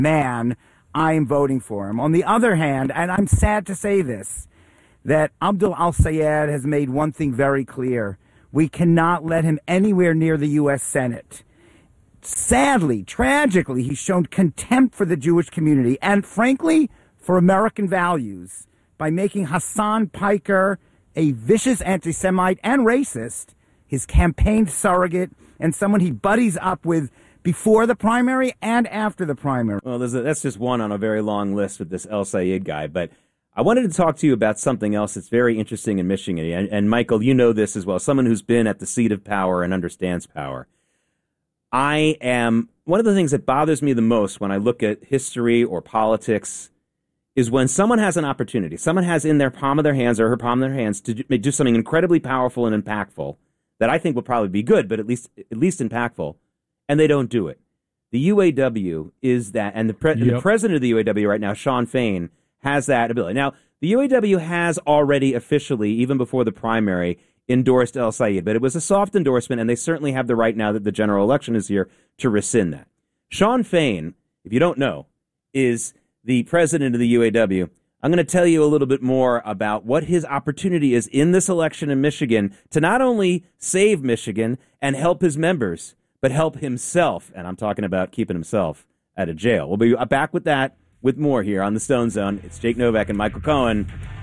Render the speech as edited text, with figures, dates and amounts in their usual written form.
man, I'm voting for him. On the other hand, and I'm sad to say this, that Abdul al-Sayed has made one thing very clear. We cannot let him anywhere near the U.S. Senate. Sadly, tragically, he's shown contempt for the Jewish community and, frankly, for American values by making Hassan Piker a vicious anti-Semite and racist, his campaign surrogate, and someone he buddies up with before the primary and after the primary. Well, that's just one on a very long list with this El-Sayed guy, but I wanted to talk to you about something else that's very interesting in Michigan. And Michael, you know this as well, someone who's been at the seat of power and understands power. One of the things that bothers me the most when I look at history or politics is when someone has an opportunity, someone has in their palm of their hands or her palm of their hands to do something incredibly powerful and impactful that I think will probably be good, but at least impactful, and they don't do it. The UAW is that, and the president of the UAW right now, Shawn Fain, has that ability. Now, the UAW has already officially, even before the primary, endorsed El-Sayed, but it was a soft endorsement, and they certainly have the right now that the general election is here to rescind that. Shawn Fain, if you don't know, is the president of the UAW. I'm going to tell you a little bit more about what his opportunity is in this election in Michigan to not only save Michigan and help his members, but help himself, and I'm talking about keeping himself out of jail. We'll be back with that, with more here on the Stone Zone. It's Jake Novak and Michael Cohen.